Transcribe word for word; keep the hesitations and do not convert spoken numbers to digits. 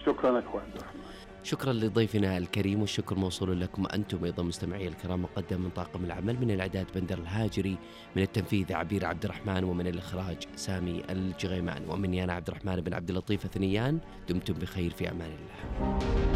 شكرا أخوان عبد الرحمن. شكرا لضيفنا الكريم، والشكر موصول لكم أنتم أيضا مستمعي الكرام. مقدم من طاقم العمل، من الإعداد بندر الهاجري، من التنفيذ عبير عبد الرحمن، ومن الإخراج سامي الجغيمان، ومني أنا عبد الرحمن بن عبد اللطيف الثنيان. دمتم بخير، في أمان الله.